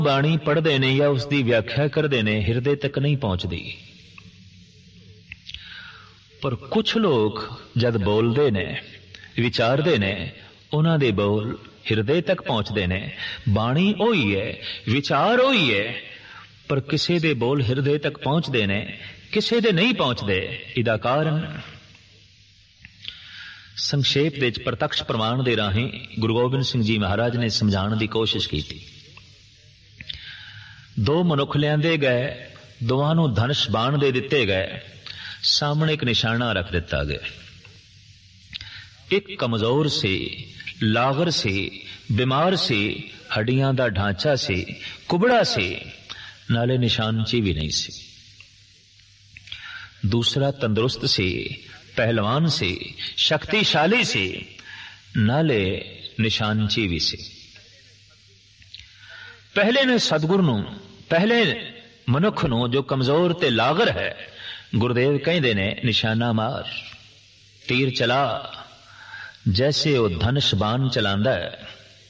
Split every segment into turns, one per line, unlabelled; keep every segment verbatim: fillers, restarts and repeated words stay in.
ਬਾਣੀ ਪੜ੍ਹਦੇ ਨੇ ਜਾਂ ਉਸਦੀ ਵਿਆਖਿਆ ਕਰਦੇ ਨੇ, ਹਿਰਦੇ ਤੱਕ ਨਹੀਂ ਪਹੁੰਚਦੀ। ਪਰ ਕੁਛ ਲੋਕ ਜਦ ਬੋਲਦੇ ਨੇ, ਵਿਚਾਰਦੇ ਨੇ, ਉਹਨਾਂ ਦੇ ਬੋਲ ਹਿਰਦੇ ਤੱਕ ਪਹੁੰਚਦੇ ਨੇ। ਬਾਣੀ ਉਹੀ ਹੈ, ਵਿਚਾਰ ਉਹੀ ਹੈ, ਪਰ ਕਿਸੇ ਦੇ ਬੋਲ ਹਿਰਦੇ ਤੱਕ ਪਹੁੰਚਦੇ ਨੇ, ਕਿਸੇ ਦੇ ਨਹੀਂ ਪਹੁੰਚਦੇ। ਇਹਦਾ ਕਾਰਨ ਸੰਖੇਪ ਵਿੱਚ ਪ੍ਰਤੱਖ ਪ੍ਰਮਾਣ ਦੇ ਰਾਹੀਂ ਗੁਰੂ ਗੋਬਿੰਦ ਸਿੰਘ ਜੀ ਮਹਾਰਾਜ ਨੇ ਸਮਝਾਉਣ ਦੀ ਕੋਸ਼ਿਸ਼ ਕੀਤੀ। ਦੋ ਮਨੁੱਖ ਲਿਆਂਦੇ ਗਏ, ਦੋਵਾਂ ਨੂੰ ਧਨੁਸ਼ ਬਾਣ ਦੇ ਦਿੱਤੇ ਗਏ, ਸਾਹਮਣੇ ਇੱਕ ਨਿਸ਼ਾਨਾ ਰੱਖ ਦਿੱਤਾ ਗਿਆ। ਇੱਕ ਕਮਜ਼ੋਰ ਸੀ, ਲਾਗਰ ਸੀ, ਬਿਮਾਰ ਸੀ, ਹੱਡੀਆਂ ਦਾ ਢਾਂਚਾ ਸੀ, ਕੁਬੜਾ ਸੀ, ਨਾਲੇ ਨਿਸ਼ਾਨਚੀ ਵੀ ਨਹੀਂ ਸੀ। ਦੂਸਰਾ ਤੰਦਰੁਸਤ ਸੀ, ਪਹਿਲਵਾਨ ਸੀ, ਸ਼ਕਤੀਸ਼ਾਲੀ ਸੀ, ਨਾਲੇ ਨਿਸ਼ਾਨਚੀ ਵੀ ਸੀ। ਪਹਿਲੇ ਨੇ ਸਤਿਗੁਰ ਨੂੰ, ਪਹਿਲੇ ਮਨੁੱਖ ਨੂੰ ਜੋ ਕਮਜ਼ੋਰ ਤੇ ਲਾਗਰ ਹੈ, ਗੁਰਦੇਵ ਕਹਿੰਦੇ ਨੇ ਨਿਸ਼ਾਨਾ ਮਾਰ, ਤੀਰ ਚਲਾ। ਜੈਸੇ ਉਹ ਧਨੁਸ਼ ਬਾਣ ਚਲਾਂਦਾ ਹੈ,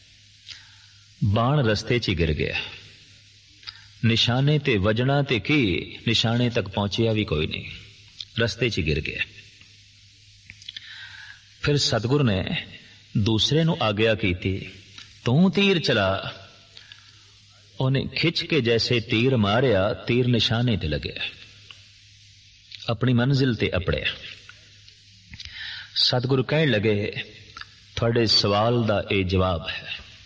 ਬਾਣ ਰਸਤੇ 'ਚ ਹੀ ਗਿਰ ਗਿਆ। ਨਿਸ਼ਾਨੇ ਤੇ ਵਜਣਾ ਤੇ ਕੀ, ਨਿਸ਼ਾਨੇ ਤੱਕ ਪਹੁੰਚਿਆ ਵੀ ਕੋਈ ਨਹੀਂ, ਰਸਤੇ 'ਚ ਹੀ ਗਿਰ ਗਿਆ। ਫਿਰ ਸਤਿਗੁਰ ਨੇ ਦੂਸਰੇ ਨੂੰ ਆਗਿਆ ਕੀਤੀ, ਤੂੰ ਤੀਰ ਚਲਾ। ਉਹਨੇ ਖਿੱਚ ਕੇ ਜੈਸੇ ਤੀਰ ਮਾਰਿਆ, ਤੀਰ ਨਿਸ਼ਾਨੇ ਤੇ ਲੱਗਿਆ, ਆਪਣੀ ਮੰਜ਼ਿਲ ਤੇ ਅਪੜਿਆ। ਸਤਿਗੁਰੂ ਕਹਿਣ ਲੱਗੇ, ਤੁਹਾਡੇ ਸਵਾਲ ਦਾ ਇਹ ਜਵਾਬ ਹੈ।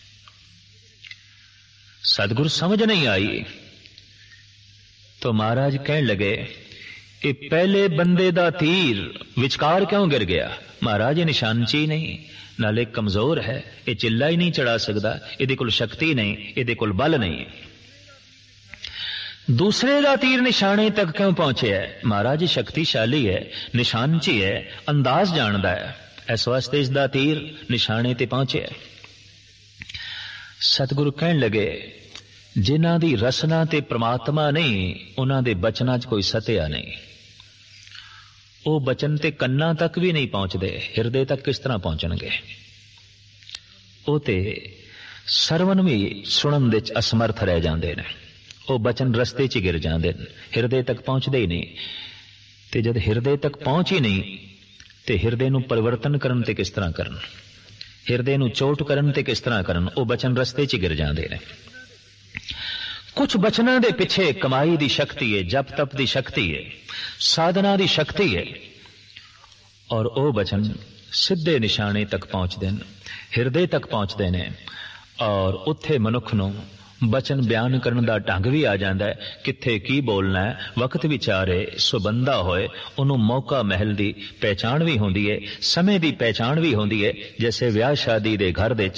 ਸਤਿਗੁਰੂ ਸਮਝ ਨਹੀਂ ਆਈ ਤਾਂ ਮਹਾਰਾਜ ਕਹਿਣ ਲੱਗੇ, ਇਹ ਪਹਿਲੇ ਬੰਦੇ ਦਾ ਤੀਰ ਵਿਚਕਾਰ ਕਿਉਂ ਗਿਰ ਗਿਆ? ਮਹਾਰਾਜ ਇਹ ਨਿਸ਼ਾਨਚੀ ਨਹੀਂ, ਨਾਲੇ ਕਮਜ਼ੋਰ ਹੈ, ਇਹ ਚਿੱਲਾ ਹੀ ਨਹੀਂ ਚੜਾ ਸਕਦਾ, ਇਹਦੇ ਕੋਲ ਸ਼ਕਤੀ ਨਹੀਂ, ਇਹਦੇ ਕੋਲ ਬਲ ਨਹੀਂ। ਦੂਸਰੇ ਦਾ ਤੀਰ ਨਿਸ਼ਾਨੇ ਤੱਕ ਕਿਉਂ ਪਹੁੰਚਿਆ? ਮਹਾਰਾਜ ਸ਼ਕਤੀਸ਼ਾਲੀ ਹੈ, ਨਿਸ਼ਾਨਚੀ ਹੈ, ਅੰਦਾਜ਼ ਜਾਣਦਾ ਹੈ, ਇਸ ਵਾਸਤੇ ਇਸ ਦਾ ਤੀਰ ਨਿਸ਼ਾਨੇ ਤੇ ਪਹੁੰਚਿਆ। ਸਤਿਗੁਰੂ ਕਹਿਣ ਲੱਗੇ, ਜਿਨ੍ਹਾਂ ਦੀ ਰਸਨਾ ਤੇ ਪ੍ਰਮਾਤਮਾ ਨਹੀਂ, ਉਹਨਾਂ ਦੇ ਬਚਨਾਂ 'ਚ ਕੋਈ ਸਤਿਆ ਨਹੀਂ। ਉਹ ਬਚਨ ਤੇ ਕੰਨਾਂ ਤੱਕ ਵੀ ਨਹੀਂ ਪਹੁੰਚਦੇ, ਹਿਰਦੇ ਤੱਕ ਕਿਸ ਤਰ੍ਹਾਂ ਪਹੁੰਚਣਗੇ? ਉਹ ਤੇ ਸਰਵਨ ਵੀ ਸੁਣਨ ਦੇ 'ਚ ਅਸਮਰਥ ਰਹਿ ਜਾਂਦੇ ਨੇ। ਉਹ ਬਚਨ ਰਸਤੇ 'ਚ ਗਿਰ ਜਾਂਦੇ ਨੇ, ਹਿਰਦੇ ਤੱਕ ਪਹੁੰਚਦੇ ਹੀ ਨਹੀਂ। ਤੇ ਜਦ ਹਿਰਦੇ ਤੱਕ ਪਹੁੰਚ ਹੀ ਨਹੀਂ, ਤੇ ਹਿਰਦੇ ਨੂੰ ਪਰਿਵਰਤਨ ਕਰਨ ਤੇ ਕਿਸ ਤਰ੍ਹਾਂ ਕਰਨ? ਹਿਰਦੇ ਨੂੰ ਚੋਟ ਕਰਨ ਤੇ ਕਿਸ ਤਰ੍ਹਾਂ ਕਰਨ? ਉਹ ਬਚਨ ਰਸਤੇ 'ਚ ਗਿਰ ਜਾਂਦੇ ਨੇ। ਕੁਛ ਬਚਨਾਂ ਦੇ ਪਿੱਛੇ ਕਮਾਈ ਦੀ ਸ਼ਕਤੀ ਹੈ, ਜਪ ਤਪ ਦੀ ਸ਼ਕਤੀ ਹੈ, ਸਾਧਨਾ ਦੀ ਸ਼ਕਤੀ ਹੈ, ਔਰ ਉਹ ਬਚਨ ਸਿੱਧੇ ਨਿਸ਼ਾਨੇ ਤੱਕ ਪਹੁੰਚਦੇ ਨੇ, ਹਿਰਦੇ ਤੱਕ ਪਹੁੰਚਦੇ ਨੇ। ਔਰ ਉੱਥੇ ਮਨੁੱਖ ਨੂੰ ਬਚਨ ਬਿਆਨ ਕਰਨ ਦਾ ਢੰਗ ਵੀ ਆ ਜਾਂਦਾ ਹੈ, ਕਿੱਥੇ ਕੀ ਬੋਲਣਾ ਹੈ, ਵਕਤ ਵਿਚਾਰੇ ਸੁਬੰਦਾ ਹੋਏ, ਉਹਨੂੰ ਮੌਕਾ ਮਹਿਲ ਦੀ ਪਹਿਚਾਣ ਵੀ ਹੁੰਦੀ ਹੈ, ਸਮੇਂ ਦੀ ਪਹਿਚਾਣ ਵੀ ਹੁੰਦੀ ਹੈ। ਜੈਸੇ ਵਿਆਹ ਸ਼ਾਦੀ ਦੇ ਘਰ ਦੇ 'ਚ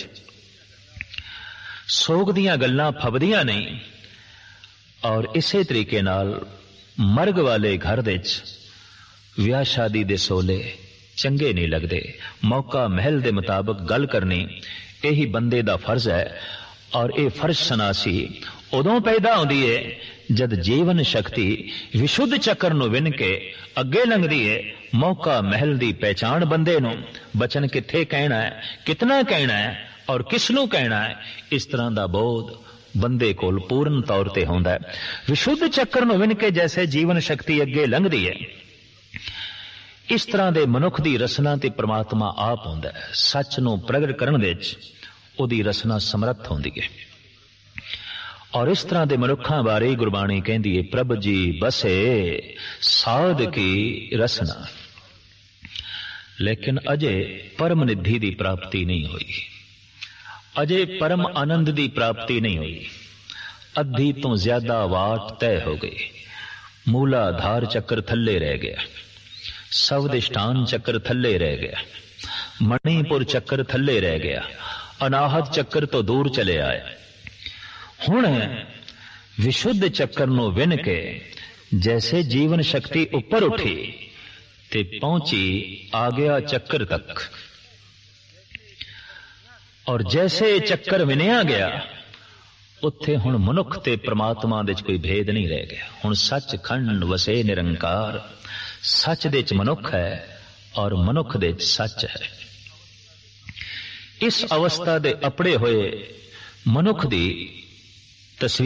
ਸੋਗ ਦੀਆਂ ਗੱਲਾਂ ਫਬਦੀਆਂ ਨਹੀਂ, ਔਰ ਇਸੇ ਤਰੀਕੇ ਨਾਲ ਮਰਗ ਵਾਲੇ ਘਰ ਦੇ 'ਚ ਵਿਆਹ ਸ਼ਾਦੀ ਦੇ ਸੋਲੇ ਚੰਗੇ ਨਹੀਂ ਲੱਗਦੇ। ਮੌਕਾ ਮਹਿਲ ਦੇ ਮੁਤਾਬਕ ਗੱਲ ਕਰਨੀ ਇਹੀ ਬੰਦੇ ਦਾ ਫਰਜ਼ ਹੈ। ਔਰ ਇਹ ਫਰਜ਼ ਸਨਾਸੀ ਉਦੋਂ ਪੈਦਾ ਹੁੰਦੀ ਹੈ ਜਦ ਜੀਵਨ ਸ਼ਕਤੀ ਵਿਸ਼ੁੱਧ ਚੱਕਰ ਨੂੰ ਵਿੰਨ ਕੇ ਅੱਗੇ ਲੰਘਦੀ ਹੈ। ਮੌਕਾ ਮਹਿਲ ਦੀ ਪਹਿਚਾਣ ਬੰਦੇ ਨੂੰ, ਬਚਨ ਕਿੱਥੇ ਕਹਿਣਾ ਹੈ, ਕਿਤਨਾ ਕਹਿਣਾ ਹੈ, ਔਰ ਕਿਸ ਨੂੰ ਕਹਿਣਾ ਹੈ, ਇਸ ਤਰ੍ਹਾਂ ਦਾ ਬੋਧ ਬੰਦੇ ਕੋਲ ਪੂਰਨ ਤੌਰ ਤੇ ਹੁੰਦਾ ਹੈ। ਵਿਸ਼ੁੱਧ ਚੱਕਰ ਨੂੰ ਵਿੰਨ ਕੇ ਜੈਸੇ ਜੀਵਨ ਸ਼ਕਤੀ ਅੱਗੇ ਲੰਘਦੀ ਹੈ, ਇਸ ਤਰ੍ਹਾਂ ਦੇ ਮਨੁੱਖ ਦੀ ਰਸਨਾ ਤੇ ਪ੍ਰਮਾਤਮਾ ਆਪ ਹੁੰਦਾ ਹੈ। ਸੱਚ ਨੂੰ ਪ੍ਰਗਟ ਕਰਨ ਵਿੱਚ ਉਹਦੀ ਰਸਨਾ ਸਮਰੱਥ ਹੁੰਦੀ ਹੈ। ਔਰ ਇਸ ਤਰ੍ਹਾਂ ਦੇ ਮਨੁੱਖਾਂ ਬਾਰੇ ਗੁਰਬਾਣੀ ਕਹਿੰਦੀ ਹੈ, ਪ੍ਰਭ ਜੀ ਬਸੇ ਸਾਧ ਕੀ ਰਸਨਾ। ਲੇਕਿਨ ਅਜੇ ਪਰਮ ਨਿਧੀ ਦੀ ਪ੍ਰਾਪਤੀ ਨਹੀਂ ਹੋਈ, ਅਜੇ ਪਰਮ ਆਨੰਦ ਦੀ ਪ੍ਰਾਪਤੀ ਨਹੀਂ ਹੋਈ। ਅੱਧੀ ਤੋਂ ਜ਼ਿਆਦਾ ਵਾਟ ਤੈਅ ਹੋ ਗਈ। ਮੂਲਾਧਾਰ ਚੱਕਰ ਥੱਲੇ ਰਹਿ ਗਿਆ, ਸਵਦਿਸ਼ਟਾਨ ਚੱਕਰ ਥੱਲੇ ਰਹਿ ਗਿਆ, ਮਣੀਪੁਰ ਚੱਕਰ ਥੱਲੇ ਰਹਿ ਗਿਆ, ਅਨਾਹਤ ਚੱਕਰ ਤੋਂ ਦੂਰ ਚਲੇ ਆਏ। ਹੁਣ ਵਿਸ਼ੁੱਧ ਚੱਕਰ ਨੂੰ ਵਿੰਨ ਕੇ ਜੈਸੇ ਜੀਵਨ ਸ਼ਕਤੀ ਉੱਪਰ ਉੱਠੀ ਤੇ ਪਹੁੰਚੀ ਆ ਗਿਆ ਚੱਕਰ ਤੱਕ। ਔਰ ਜੈਸੇ ਚੱਕਰ ਵਿਨਿਆ ਗਿਆ, ਉੱਥੇ ਹੁਣ ਮਨੁੱਖ ਤੇ ਪ੍ਰਮਾਤਮਾ ਦੇ 'ਚ ਕੋਈ ਭੇਦ ਨਹੀਂ ਰਹਿ ਗਿਆ। ਹੁਣ ਸੱਚਖੰਡ ਵਸੇ ਨਿਰੰਕਾਰ। ਸੱਚ ਦੇ 'ਚ ਮਨੁੱਖ ਹੈ ਔਰ ਮਨੁੱਖ ਦੇ 'ਚ ਸੱਚ ਹੈ। ਇਸ ਅਵਸਥਾ ਦੇ ਅਪੜੇ ਹੋਏ ਮਨੁੱਖ ਦੀ ਤਸਵੀਰ